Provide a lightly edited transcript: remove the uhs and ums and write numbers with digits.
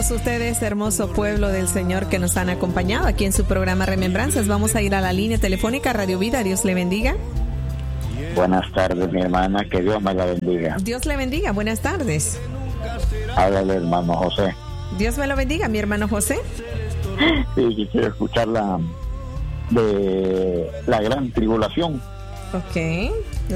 todos ustedes, hermoso pueblo del Señor que nos han acompañado aquí en su programa Remembranzas. Vamos a ir a la línea telefónica Radio Vida. Dios le bendiga. Buenas tardes, mi hermana, que Dios me la bendiga. Dios le bendiga, buenas tardes. Habla el hermano José. Dios me lo bendiga, mi hermano José. Sí, quisiera escuchar de la gran tribulación. Ok.